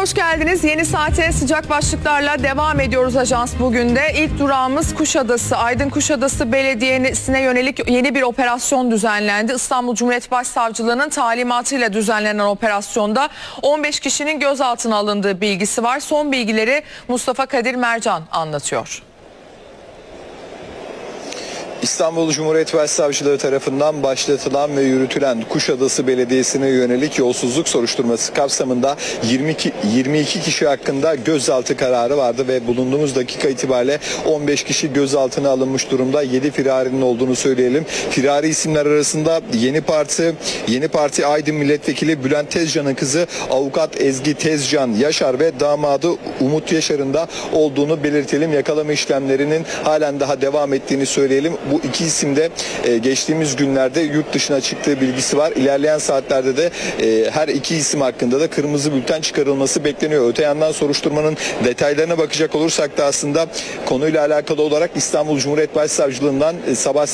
hoş geldiniz. Yeni saate sıcak başlıklarla devam ediyoruz Ajans bugün de. İlk durağımız Kuşadası. Aydın Kuşadası Belediyesi'ne yönelik yeni bir operasyon düzenlendi. İstanbul Cumhuriyet Başsavcılığı'nın talimatıyla düzenlenen operasyonda 15 kişinin gözaltına alındığı bilgisi var. Son bilgileri Mustafa Kadir Mercan anlatıyor. İstanbul Cumhuriyet Başsavcılığı tarafından başlatılan ve yürütülen Kuşadası Belediyesi'ne yönelik yolsuzluk soruşturması kapsamında 22 kişi hakkında gözaltı kararı vardı ve bulunduğumuz dakika itibariyle 15 kişi gözaltına alınmış durumda. 7 firarinin olduğunu söyleyelim. Firari isimler arasında Yeni Parti Aydın Milletvekili Bülent Tezcan'ın kızı avukat Ezgi Tezcan Yaşar ve damadı Umut Yaşar'ın da olduğunu belirtelim. Yakalama işlemlerinin halen daha devam ettiğini söyleyelim. Bu iki isim de geçtiğimiz günlerde yurt dışına çıktığı bilgisi var. İlerleyen saatlerde de her iki isim hakkında da kırmızı bülten çıkarılması bekleniyor. Öte yandan soruşturmanın detaylarına bakacak olursak da aslında konuyla alakalı olarak İstanbul Cumhuriyet Başsavcılığından sabah